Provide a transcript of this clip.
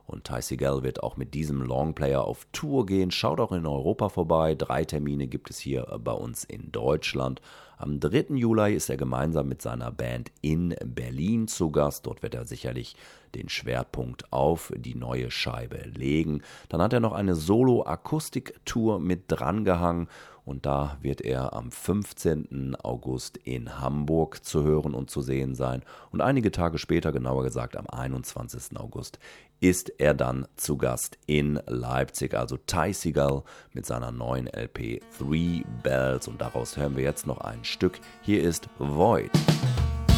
Und Ty Segall wird auch mit diesem Longplayer auf Tour gehen. Schaut auch in Europa vorbei. 3 Termine gibt es hier bei uns in Deutschland. Am 3. Juli ist er gemeinsam mit seiner Band in Berlin zu Gast. Dort wird er sicherlich den Schwerpunkt auf die neue Scheibe legen. Dann hat er noch eine Solo-Akustik-Tour mit drangehangen. Und da wird er am 15. August in Hamburg zu hören und zu sehen sein. Und einige Tage später, genauer gesagt am 21. August, ist er dann zu Gast in Leipzig. Also Ty Segall mit seiner neuen LP Three Bells. Und daraus hören wir jetzt noch ein Stück. Hier ist Void.